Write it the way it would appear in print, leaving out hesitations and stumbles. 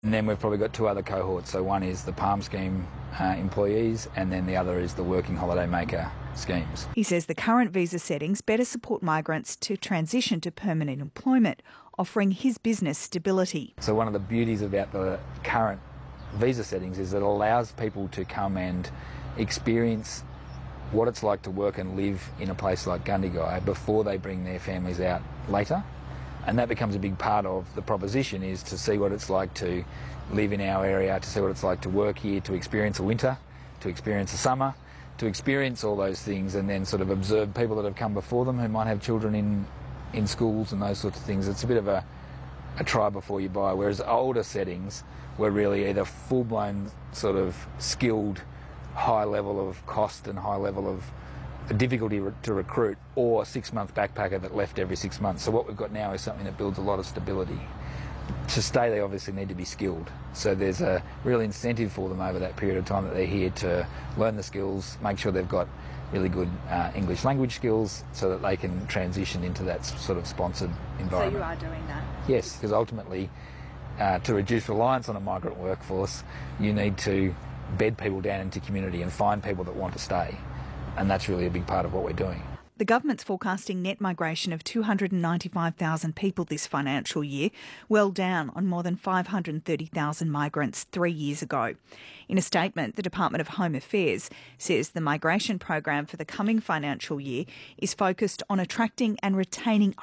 And then we've probably got two other cohorts. So one is the PALM scheme employees, and then the other is the working holiday maker schemes. He says the current visa settings better support migrants to transition to permanent employment, offering his business stability. So one of the beauties about the current visa settings is it allows people to come and experience what it's like to work and live in a place like Gundagai before they bring their families out later. And that becomes a big part of the proposition, is to see what it's like to live in our area, to see what it's like to work here, to experience a winter, to experience a summer, to experience all those things, and then sort of observe people that have come before them who might have children in schools and those sorts of things. It's a bit of a try before you buy, whereas older settings were really either full-blown sort of skilled, high level of cost and high level of difficulty to recruit, or 6-month backpacker that left every 6 months. So what we've got now is something that builds a lot of stability. To stay, they obviously need to be skilled. So there's a real incentive for them over that period of time that they're here to learn the skills, make sure they've got really good English language skills so that they can transition into that sort of sponsored environment. So you are doing that? Yes, because ultimately to reduce reliance on a migrant workforce, you need to bed people down into community and find people that want to stay. And that's really a big part of what we're doing. The government's forecasting net migration of 295,000 people this financial year, well down on more than 530,000 migrants 3 years ago. In a statement, the Department of Home Affairs says the migration program for the coming financial year is focused on attracting and retaining